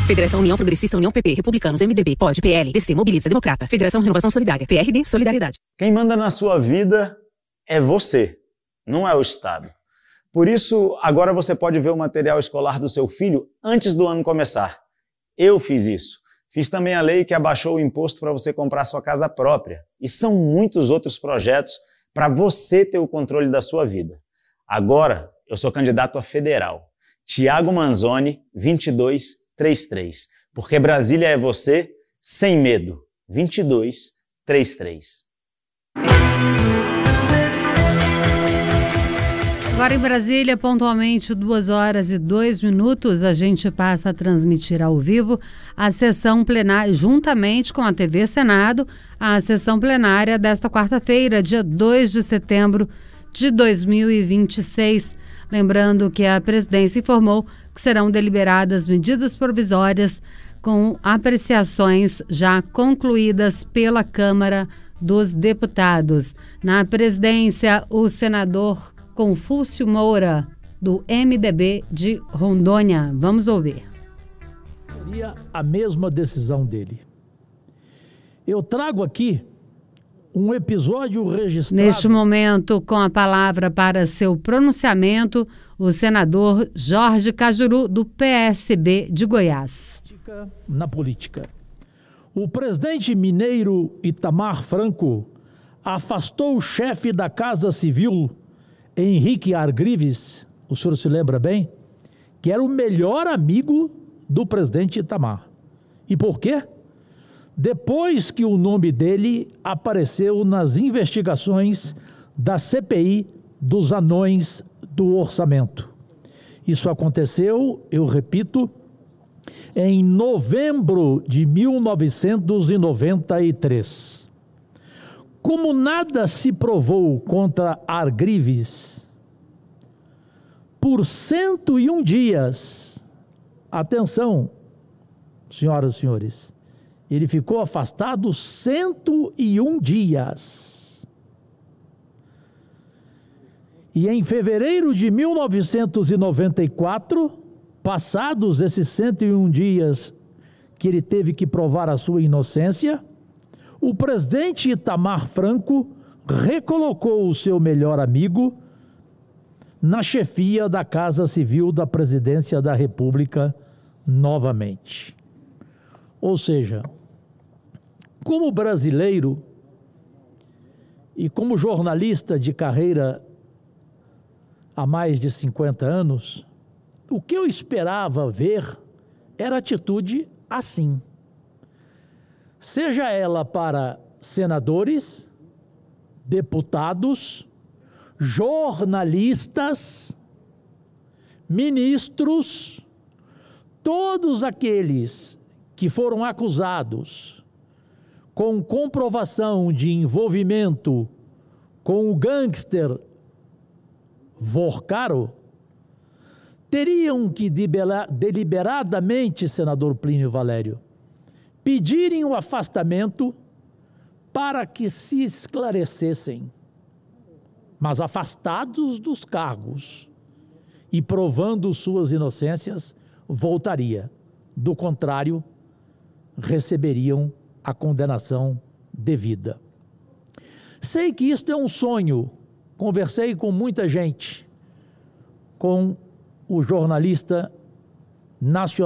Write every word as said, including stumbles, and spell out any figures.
Federação União Progressista, União P P, Republicanos, M D B, P O D, P L, D C, Mobiliza, Democrata. Federação Renovação Solidária, P R D, Solidariedade. Quem manda na sua vida é você, não é o Estado. Por isso, agora você pode ver o material escolar do seu filho antes do ano começar. Eu fiz isso. Fiz também a lei que abaixou o imposto para você comprar sua casa própria. E são muitos outros projetos para você ter o controle da sua vida. Agora, eu sou candidato a federal. Thiago Manzoni, vinte e dois trinta e três. Porque Brasília é você, sem medo. vinte e dois trinta e três. Agora em Brasília, pontualmente duas horas e dois minutos, a gente passa a transmitir ao vivo a sessão plenária, juntamente com a T V Senado, a sessão plenária desta quarta-feira, dia dois de setembro de dois mil e vinte e seis. Lembrando que a presidência informou que serão deliberadas medidas provisórias com apreciações já concluídas pela Câmara dos Deputados. Na presidência, o senador Confúcio Moura, do M D B de Rondônia. Vamos ouvir. Seria a mesma decisão dele. Eu trago aqui um episódio registrado... Neste momento, com a palavra para seu pronunciamento, o senador Jorge Cajuru, do P S B de Goiás. Na política. O presidente mineiro Itamar Franco afastou o chefe da Casa Civil, Henrique Argrives, o senhor se lembra bem, que era o melhor amigo do presidente Itamar. E por quê? Depois que o nome dele apareceu nas investigações da C P I dos anões do orçamento. Isso aconteceu, eu repito, em novembro de mil novecentos e noventa e três. Como nada se provou contra Argrives, por cento e um dias, atenção, senhoras e senhores, ele ficou afastado cento e um dias. E em fevereiro de mil novecentos e noventa e quatro, passados esses cento e um dias que ele teve que provar a sua inocência, o presidente Itamar Franco recolocou o seu melhor amigo na chefia da Casa Civil da Presidência da República novamente. Ou seja, como brasileiro e como jornalista de carreira há mais de cinquenta anos, o que eu esperava ver era atitude assim. Seja ela para senadores, deputados, jornalistas, ministros, todos aqueles que foram acusados com comprovação de envolvimento com o gangster Vorcaro, teriam que deliberadamente, senador Plínio Valério, pedirem o afastamento para que se esclarecessem, mas afastados dos cargos e provando suas inocências, voltaria. Do contrário, receberiam a condenação devida. Sei que isto é um sonho. Conversei com muita gente, com o jornalista nacional